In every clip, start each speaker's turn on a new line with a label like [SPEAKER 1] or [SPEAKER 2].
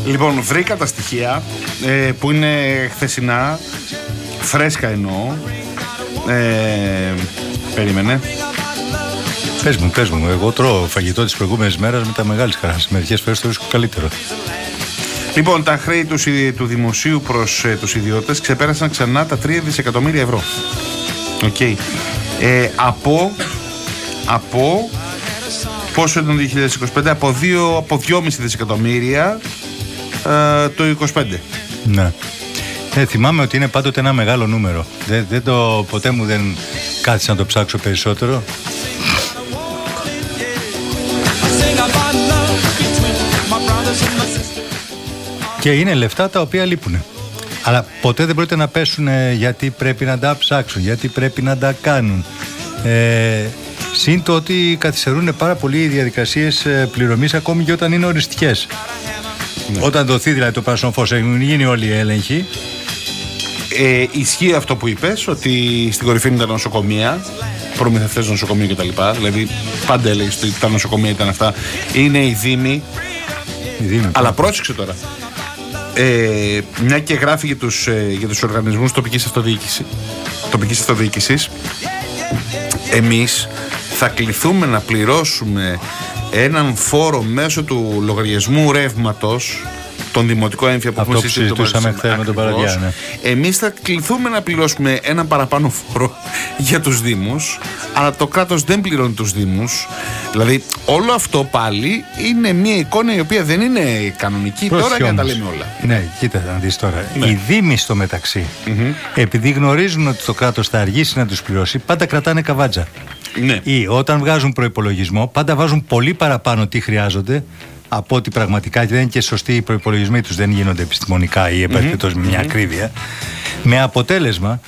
[SPEAKER 1] Λοιπόν, βρήκα τα στοιχεία που είναι χθεσινά, φρέσκα εννοώ. Περίμενε.
[SPEAKER 2] Πες μου, εγώ τρώω φαγητό της προηγούμενης μέρας με τα μεγάλης χαράς. Μερικές φορές το βρίσκω καλύτερο.
[SPEAKER 1] Λοιπόν, τα χρέη του δημοσίου προς τους ιδιώτες ξεπέρασαν ξανά τα 3 δισεκατομμύρια ευρώ. Okay. Από πόσο ήταν το 2025? Από 2,5 δισεκατομμύρια το 2025.
[SPEAKER 2] Ναι. Θυμάμαι ότι είναι πάντοτε ένα μεγάλο νούμερο. Ποτέ μου δεν κάθισα να το ψάξω περισσότερο. Και είναι λεφτά τα οποία λείπουν. Αλλά ποτέ δεν πρόκειται να πέσουν γιατί πρέπει να τα ψάξουν, γιατί πρέπει να τα κάνουν. Συν το ότι καθυστερούν πάρα πολύ οι διαδικασίες πληρωμής ακόμη και όταν είναι οριστικές. Ναι. Όταν δοθεί δηλαδή το πράσινο φως, έχουν γίνει όλοι οι έλεγχοι.
[SPEAKER 1] Ισχύει αυτό που είπες, ότι στην κορυφή είναι τα νοσοκομεία, προμηθευτές νοσοκομείου κτλ. Δηλαδή πάντα έλεγες ότι τα νοσοκομεία ήταν αυτά. Είναι οι δήμοι. Αλλά πρόσεξε τώρα. Μια και γράφει για τους οργανισμούς τοπικής αυτοδιοίκησης, εμείς θα κληθούμε να πληρώσουμε έναν φόρο μέσω του λογαριασμού ρεύματος, τον δημοτικό έμφυα που
[SPEAKER 2] έχουμε συζητούσαμε χθες με τον Παραδιά. Ναι.
[SPEAKER 1] Εμείς θα κληθούμε να πληρώσουμε έναν παραπάνω φόρο για τους δήμους, αλλά το κράτος δεν πληρώνει τους δήμους. Δηλαδή όλο αυτό πάλι είναι μια εικόνα η οποία δεν είναι κανονική. Τώρα για να τα λέμε όλα.
[SPEAKER 2] Ναι, κοίτα να δεις τώρα. Ναι. Οι δήμοι στο μεταξύ, επειδή γνωρίζουν ότι το κράτος θα αργήσει να τους πληρώσει, πάντα κρατάνε καβάτζα.
[SPEAKER 1] Ναι.
[SPEAKER 2] Ή όταν βγάζουν προϋπολογισμό, πάντα βάζουν πολύ παραπάνω τι χρειάζονται από ότι πραγματικά, και δεν είναι και σωστοί οι προϋπολογισμοί τους, δεν γίνονται επιστημονικά ή επαρκετώς με μια ακρίβεια. Με αποτέλεσμα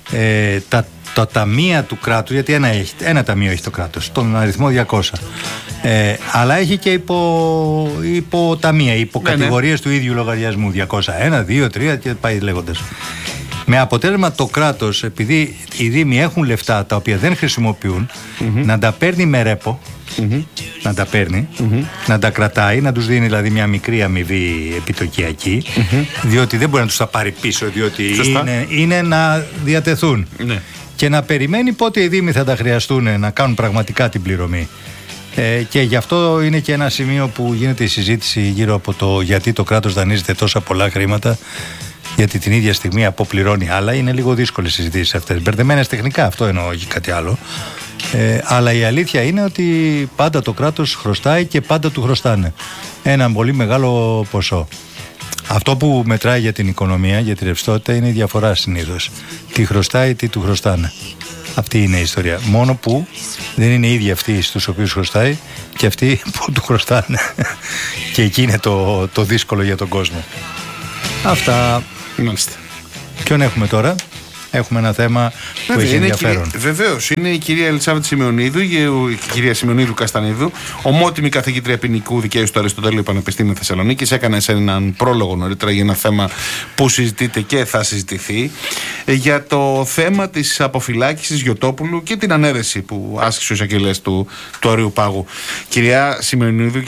[SPEAKER 2] τα ταμεία του κράτους, γιατί ένα ταμείο έχει το κράτος, τον αριθμό 200, αλλά έχει και υποταμεία, υποκατηγορίες του ίδιου λογαριασμού, 201, 2, 3 και πάει λέγοντας. Με αποτέλεσμα το κράτος, επειδή οι δήμοι έχουν λεφτά τα οποία δεν χρησιμοποιούν, να τα παίρνει με ρέπο, να τα παίρνει, να τα κρατάει, να τους δίνει δηλαδή μια μικρή αμοιβή επιτοκιακή, διότι δεν μπορεί να τους τα πάρει πίσω, διότι είναι να διατεθούν. Ναι. Και να περιμένει πότε οι δήμοι θα τα χρειαστούν να κάνουν πραγματικά την πληρωμή. Και γι' αυτό είναι και ένα σημείο που γίνεται η συζήτηση γύρω από το γιατί το κράτος δανείζεται τόσα πολλά χρήματα, γιατί την ίδια στιγμή αποπληρώνει άλλα. Είναι λίγο δύσκολες συζητήσεις αυτές. Μπερδεμένες τεχνικά, αυτό εννοώ, όχι κάτι άλλο. Αλλά η αλήθεια είναι ότι πάντα το κράτος χρωστάει και πάντα του χρωστάνε ένα πολύ μεγάλο ποσό. Αυτό που μετράει για την οικονομία, για τη ρευστότητα, είναι η διαφορά συνήθως. Τι χρωστάει, τι του χρωστάνε. Αυτή είναι η ιστορία. Μόνο που δεν είναι οι ίδιοι αυτοί στους οποίους χρωστάει και αυτοί που του χρωστάνε. Και εκεί είναι το δύσκολο για τον κόσμο. Αυτά.
[SPEAKER 1] Μάλιστα.
[SPEAKER 2] Ποιον έχουμε τώρα? Έχουμε ένα θέμα που έχει ενδιαφέρον.
[SPEAKER 1] Βεβαίως, είναι η κυρία Ελισάβετ Σημεωνίδου, η κυρία Σημεωνίδου Καστανίδου, ομότιμη καθηγήτρια ποινικού δικαίου στο Αριστοτέλειο Πανεπιστήμιο Θεσσαλονίκης. Έκανε σε έναν πρόλογο νωρίτερα για ένα θέμα που συζητείται και θα συζητηθεί, για το θέμα της αποφυλάκησης Γιωτόπουλου και την ανέρεση που άσκησε ο εισαγγελέας του Αριουπάγου. Κυρία Σημεωνίδου,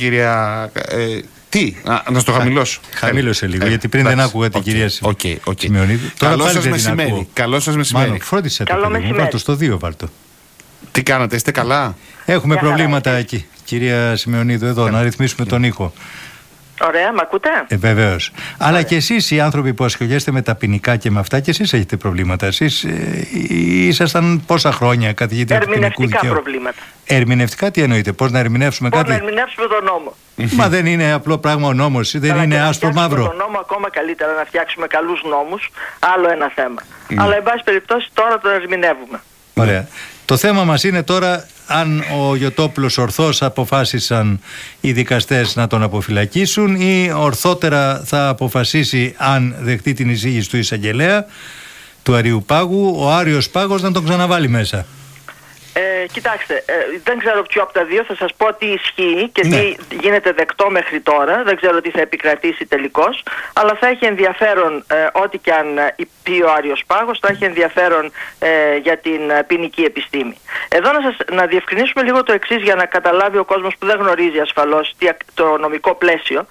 [SPEAKER 1] τι, να στο χαμηλώσω.
[SPEAKER 2] Χαμήλωσε λίγο, γιατί πριν δεν άκουγα την κυρία Σημεωνίδου.
[SPEAKER 1] Καλό σας μεσημέρι. Καλό σας μεσημέρι.
[SPEAKER 2] Μάλλον φρόντισε το παιδί, βάλτο στο 2 βάλτο.
[SPEAKER 1] Τι κάνατε, είστε καλά?
[SPEAKER 2] Έχουμε προβλήματα εκεί, κυρία Σημεωνίδου, εδώ, να ρυθμίσουμε τον ήχο.
[SPEAKER 3] Ωραία, μ' ακούτε?
[SPEAKER 2] Βεβαίως. Αλλά και εσείς οι άνθρωποι που ασχολιέστε με τα ποινικά και με αυτά, και εσείς έχετε προβλήματα. Εσείς ήσασταν πόσα χρόνια καθηγήτρια του ποινικού δικαίου?
[SPEAKER 3] Ερμηνευτικά προβλήματα.
[SPEAKER 2] Ερμηνευτικά τι εννοείτε, πώς να ερμηνεύσουμε κάτι?
[SPEAKER 3] Πώς να ερμηνεύσουμε τον νόμο.
[SPEAKER 2] Μα δεν είναι απλό πράγμα ο νόμος, δεν είναι άσπρο μαύρο.
[SPEAKER 3] Τον νόμο ακόμα καλύτερα, να φτιάξουμε καλούς νόμους, άλλο ένα θέμα. Αλλά εν πάση περιπτώσει τώρα τον ερμηνεύουμε.
[SPEAKER 2] Ωραία. Το θέμα μας είναι τώρα αν ο Γιωτόπουλος ορθώς αποφάσισαν οι δικαστές να τον αποφυλακίσουν ή ορθότερα θα αποφασίσει, αν δεχτεί την εισήγηση του εισαγγελέα του Αριουπάγου, ο Άριος Πάγος να τον ξαναβάλει μέσα.
[SPEAKER 3] Κοιτάξτε, δεν ξέρω ποιο από τα δύο, θα σας πω τι ισχύει και τι γίνεται δεκτό μέχρι τώρα. Δεν ξέρω τι θα επικρατήσει τελικώς, αλλά θα έχει ενδιαφέρον ό,τι και αν πει ο Άριος Πάγος, θα έχει ενδιαφέρον για την ποινική επιστήμη. Εδώ να διευκρινίσουμε λίγο το εξής για να καταλάβει ο κόσμος που δεν γνωρίζει ασφαλώς το νομικό πλαίσιο.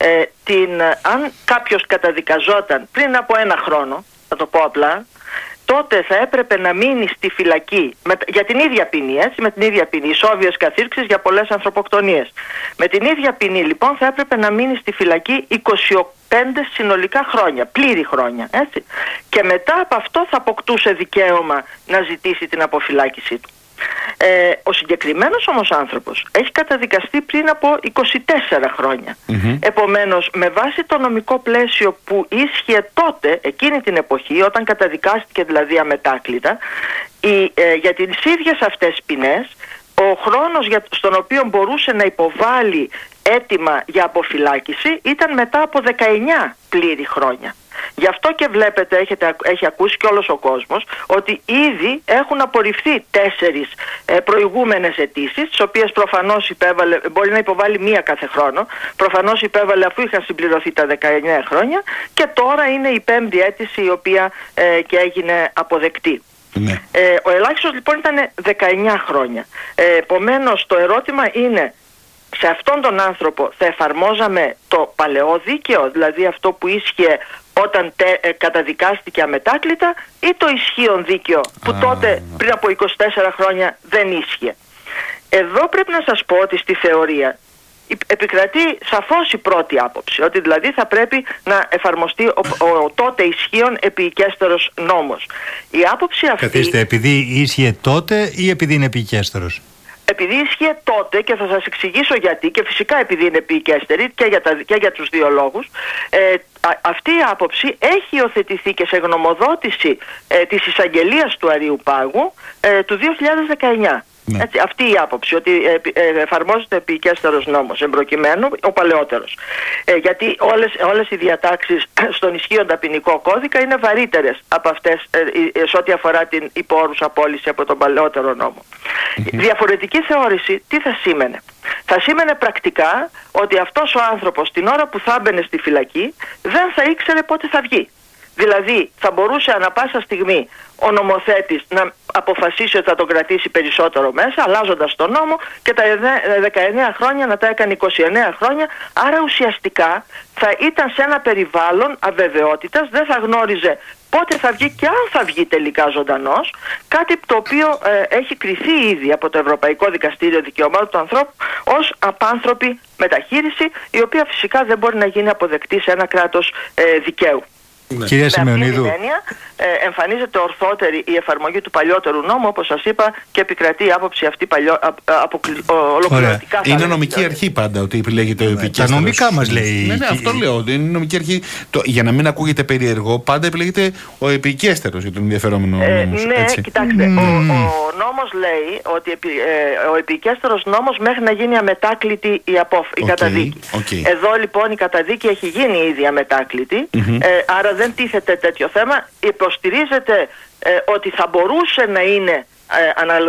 [SPEAKER 3] Αν κάποιος καταδικαζόταν πριν από 1 χρόνο, θα το πω απλά, τότε θα έπρεπε να μείνει στη φυλακή για την ίδια ποινή, έτσι, με την ίδια ποινή, ισόβιες καθήρξεις για πολλές ανθρωποκτονίες. Με την ίδια ποινή λοιπόν θα έπρεπε να μείνει στη φυλακή 25 συνολικά χρόνια, πλήρη χρόνια, έτσι. Και μετά από αυτό θα αποκτούσε δικαίωμα να ζητήσει την αποφυλάκησή του. Ο συγκεκριμένος όμως άνθρωπος έχει καταδικαστεί πριν από 24 χρόνια. Επομένως, με βάση το νομικό πλαίσιο που ίσχυε τότε, εκείνη την εποχή, όταν καταδικάστηκε δηλαδή αμετάκλητα, για τις ίδιες αυτές ποινές, ο χρόνος στον οποίο μπορούσε να υποβάλει αίτημα για αποφυλάκηση ήταν μετά από 19 πλήρη χρόνια. Γι' αυτό και βλέπετε, έχει ακούσει και όλος ο κόσμος, ότι ήδη έχουν απορριφθεί 4 προηγούμενες αιτήσεις, τις οποίες προφανώς υπέβαλε, μπορεί να υποβάλει 1 κάθε χρόνο, προφανώς υπέβαλε αφού είχαν συμπληρωθεί τα 19 χρόνια, και τώρα είναι η 5η αίτηση η οποία και έγινε αποδεκτή. Ναι. Ο ελάχιστος λοιπόν ήταν 19 χρόνια. Επομένως το ερώτημα είναι, σε αυτόν τον άνθρωπο θα εφαρμόζαμε το παλαιό δίκαιο, δηλαδή αυτό που ίσχυε όταν καταδικάστηκε αμετάκλητα, ή το ισχύον δίκαιο που τότε πριν από 24 χρόνια δεν ίσχυε? Εδώ πρέπει να σας πω ότι στη θεωρία επικρατεί σαφώς η πρώτη άποψη, ότι δηλαδή θα πρέπει να εφαρμοστεί ο τότε ισχύον επιοικέστερος νόμος. Η άποψη αυτή...
[SPEAKER 2] Καθίστε, επειδή ίσχυε τότε ή επειδή είναι επιοικέστερος?
[SPEAKER 3] Επειδή ίσχυε τότε, και θα σας εξηγήσω γιατί, και φυσικά επειδή είναι επιοικέστερη και για τους δύο λόγους, αυτή η άποψη έχει υιοθετηθεί και σε γνωμοδότηση της εισαγγελίας του Αρείου Πάγου του 2019. Ναι. Έτσι, αυτή η άποψη, ότι εφαρμόζεται επιοικέστερος νόμος, εμπροκειμένου ο παλαιότερος. Γιατί όλες οι διατάξεις στον ισχύοντα ποινικό κώδικα είναι βαρύτερες από αυτές σε ό,τι αφορά την υπόρουσα πώληση από τον παλαιότερο νόμο. Διαφορετική θεώρηση τι θα σήμαινε? Θα σήμαινε πρακτικά ότι αυτός ο άνθρωπος την ώρα που θα μπαινε στη φυλακή δεν θα ήξερε πότε θα βγει. Δηλαδή θα μπορούσε ανα πάσα στιγμή ο νομοθέτης να αποφασίσει ότι θα τον κρατήσει περισσότερο μέσα, αλλάζοντας τον νόμο, και τα 19 χρόνια να τα έκανε 29 χρόνια. Άρα ουσιαστικά θα ήταν σε ένα περιβάλλον αβεβαιότητας, δεν θα γνώριζε πότε θα βγει και αν θα βγει τελικά ζωντανός, κάτι το οποίο έχει κριθεί ήδη από το Ευρωπαϊκό Δικαστήριο Δικαιωμάτων του Ανθρώπου ως απάνθρωπη μεταχείριση, η οποία φυσικά δεν μπορεί να γίνει αποδεκτή σε ένα κράτος δικαίου.
[SPEAKER 2] Ναι. Κυρία Σιμεωνίδου,
[SPEAKER 3] με αυτή την έννοια εμφανίζεται ορθότερη η εφαρμογή του παλιότερου νόμου, όπως σας είπα, και επικρατεί η άποψη αυτή ολοκληρωτικά.
[SPEAKER 1] Είναι νομική αρχή πάντα ότι επιλέγεται ο επικέστερος.
[SPEAKER 2] Τα νομικά μας λέει.
[SPEAKER 1] Ναι, αυτό λέω. Είναι νομική αρχή. Για να μην ακούγεται περίεργο, πάντα επιλέγεται ο επικέστερος για τον ενδιαφερόμενο νόμος.
[SPEAKER 3] Ναι, έτσι. Κοιτάξτε, ο νόμος λέει ότι ο επικέστερος νόμος μέχρι να γίνει αμετάκλητη η καταδίκη. Εδώ λοιπόν η καταδίκη έχει γίνει ήδη αμετάκλητη, άρα δεν τίθεται τέτοιο θέμα. Υποστηρίζεται ότι θα μπορούσε να είναι αναλογικά